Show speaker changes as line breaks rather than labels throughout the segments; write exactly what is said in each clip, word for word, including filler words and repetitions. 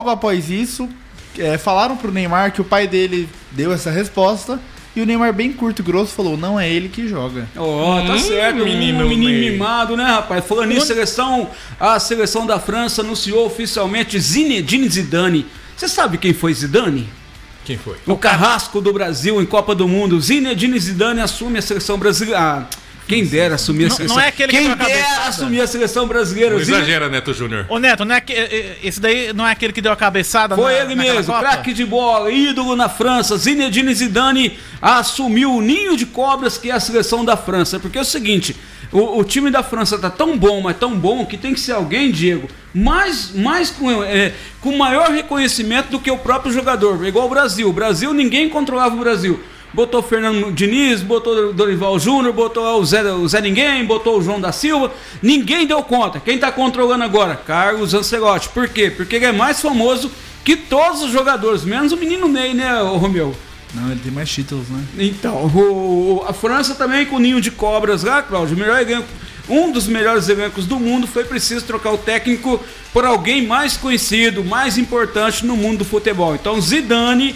Logo após isso, é, falaram pro Neymar que o pai dele deu essa resposta. E o Neymar, bem curto e grosso, falou: não é ele que joga.
Ó, oh, tá hum, certo, menino, menino mimado, né, rapaz? Falando nisso, seleção, a seleção da França anunciou oficialmente Zinedine Zidane. Você sabe quem foi Zidane?
Quem foi?
O carrasco do Brasil em Copa do Mundo. Zinedine Zidane assume a seleção brasileira. Ah, quem dera assumir a
não,
seleção.
Não é aquele
quem
que deu a
dera assumir a seleção brasileira.
Não exagera, Neto Júnior.
Ô, Neto, não é que, esse daí não é aquele que deu a cabeçada?
Foi
na,
ele mesmo, craque de bola, ídolo na França. Zinedine Zidane assumiu o ninho de cobras que é a seleção da França. Porque é o seguinte, o, o time da França tá tão bom, mas tão bom, que tem que ser alguém, Diego, mais, mais com, é, com maior reconhecimento do que o próprio jogador. Igual o Brasil. O Brasil, ninguém controlava o Brasil. Botou Fernando Diniz, botou Dorival Júnior, botou o Zé, o Zé Ninguém, botou o João da Silva. Ninguém deu conta. Quem está controlando agora? Carlos Ancelotti. Por quê? Porque ele é mais famoso que todos os jogadores, menos o menino Ney, né, o Romeu?
Não, ele tem mais títulos, né?
Então, o, a França também com o ninho de cobras lá, Cláudio. O melhor elenco, um dos melhores elencos do mundo. Foi preciso trocar o técnico por alguém mais conhecido, mais importante no mundo do futebol. Então, Zidane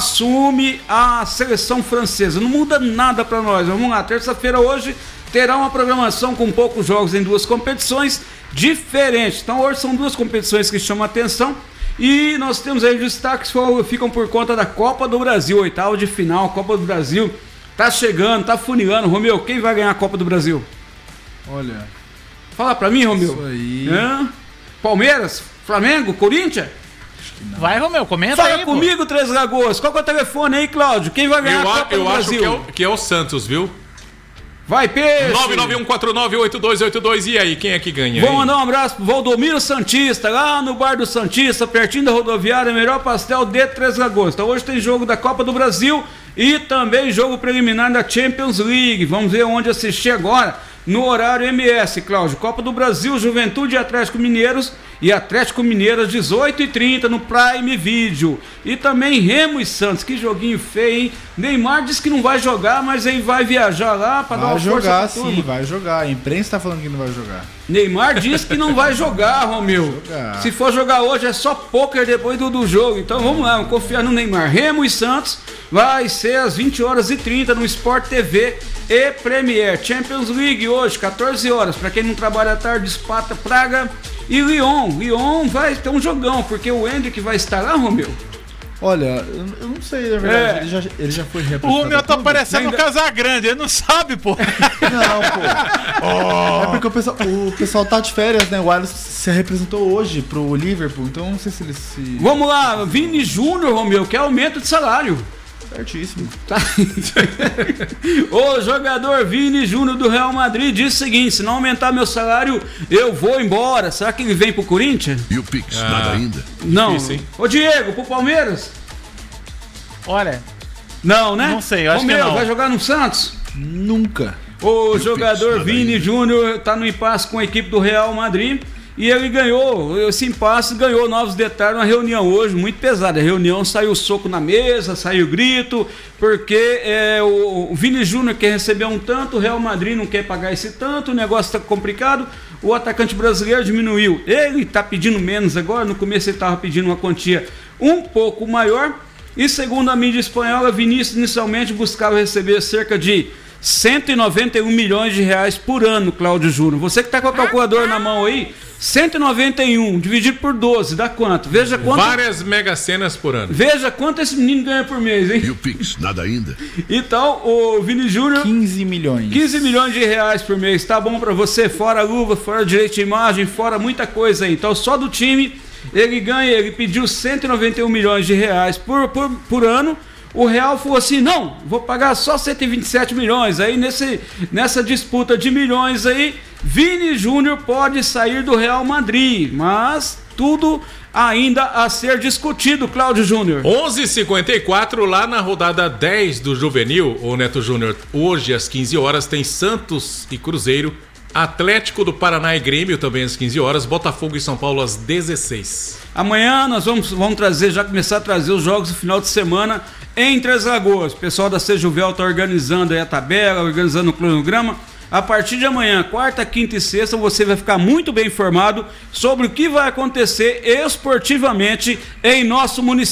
assume a seleção francesa. Não muda nada para nós. Vamos lá, terça-feira hoje terá uma programação com poucos jogos em duas competições diferentes. Então hoje são duas competições que chamam a atenção e nós temos aí destaques que ficam por conta da Copa do Brasil, oitavo de final. Copa do Brasil tá chegando, tá funilando. Romeu, quem vai ganhar a Copa do Brasil?
Olha,
fala para mim, Romeu.
Isso aí.
É? Palmeiras, Flamengo, Corinthians?
Vai, Romeu, comenta
Fala
aí,
comigo,
pô.
Três Lagoas. Qual que é o telefone aí, Cláudio? Quem vai ganhar
eu,
a Copa
eu
do
acho
Brasil?
Que é, o, que é o Santos, viu?
Vai, Peixe!
nove nove um quatro nove oito dois oito dois. E aí, quem é que ganha?
Vou
aí?
mandar um abraço pro Valdomiro Santista, lá no bar do Santista, pertinho da rodoviária, melhor pastel de Três Lagoas. Então hoje tem jogo da Copa do Brasil e também jogo preliminar da Champions League. Vamos ver onde assistir agora. No horário M S, Cláudio. Copa do Brasil, Juventude e Atlético Mineiros. E Atlético Mineiro às dezoito e trinta no Prime Video. E também Remo e Santos. Que joguinho feio, hein? Neymar disse que não vai jogar, mas aí vai viajar lá para dar uma força pra
Vai jogar,
turma.
sim, vai jogar. A imprensa tá falando que não vai jogar.
Neymar disse que não vai jogar, Romeu.
Jogar.
Se for jogar hoje é só pôquer depois do, do jogo. Então vamos lá, vamos confiar no Neymar. Remo e Santos vai ser às vinte horas e trinta no Sport T V e Premier. Champions League hoje, quatorze horas. Para quem não trabalha à tarde, Sparta Praga e Lyon. Lyon vai ter um jogão, porque o Hendrick vai estar lá, Romeu.
Olha, eu, eu não sei, na verdade.
É.
Ele, já, ele já foi
O
representado.
Romeu tá parecendo
Ainda-
o Casagrande, ele não sabe, pô.
Não, pô. É porque o pessoal, o pessoal tá de férias, né? O Alisson se representou hoje pro Liverpool, então não sei se ele se.
Vamos lá, Vini Júnior, Romeu, que é aumento de salário.
Certíssimo.
Tá. O jogador Vini Júnior do Real Madrid disse o seguinte: se não aumentar meu salário, eu vou embora. Será que ele vem pro Corinthians?
E o Pix,
Ah.
nada ainda?
Não.
Difícil, hein?
Ô Diego, pro Palmeiras?
Olha,
Não, né?
Não sei, eu acho
Romeu,
que não.
vai jogar no Santos?
Nunca.
O
Pix,
jogador
nada
Vini
ainda.
Júnior tá no impasse com a equipe do Real Madrid. E ele ganhou, esse impasse ganhou novos detalhes na reunião hoje, muito pesada. A reunião saiu soco na mesa, saiu grito, porque é, o, o Vini Júnior quer receber um tanto, o Real Madrid não quer pagar esse tanto, o negócio está complicado. O atacante brasileiro diminuiu. Ele está pedindo menos agora, no começo ele estava pedindo uma quantia um pouco maior. E segundo a mídia espanhola, Vinícius inicialmente buscava receber cerca de cento e noventa e um milhões de reais por ano, Cláudio Júnior. Você que está com a calculadora na mão aí, cento e noventa e um dividido por doze, dá quanto? Veja quanto,
Várias mega cenas por ano.
veja quanto esse menino ganha por mês,
E
hein?
o Pix, nada ainda?
Então, o Vini Júnior,
quinze milhões.
quinze milhões de reais por mês, tá bom pra você? Fora luva, fora direito de imagem, fora muita coisa aí. Então, só do time, ele ganha, ele pediu cento e noventa e um milhões de reais por, por, por ano. O Real falou assim: não, vou pagar só cento e vinte e sete milhões. Aí nesse, nessa disputa de milhões aí, Vini Júnior pode sair do Real Madrid, mas tudo ainda a ser discutido, Cláudio Júnior.
onze e cinquenta e quatro lá na rodada dez do Juvenil, o Neto Júnior. Hoje às quinze horas tem Santos e Cruzeiro, Atlético do Paraná e Grêmio também às quinze horas, Botafogo e São Paulo às dezesseis.
Amanhã nós vamos, vamos trazer, já começar a trazer os jogos do final de semana em Três Lagoas. O pessoal da Sejuvel está organizando aí a tabela, organizando o cronograma. A partir de amanhã, quarta, quinta e sexta, você vai ficar muito bem informado sobre o que vai acontecer esportivamente em nosso município.